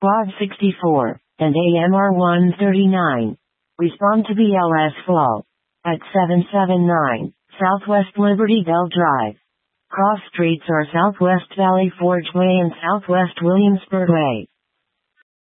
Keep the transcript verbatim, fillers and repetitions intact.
Quad sixty-four, and A M R one thirty-nine. Respond to B L S Flow at seven seven nine Southwest Liberty Bell Drive. Cross streets are Southwest Valley Forge Way and Southwest Williamsburg Way.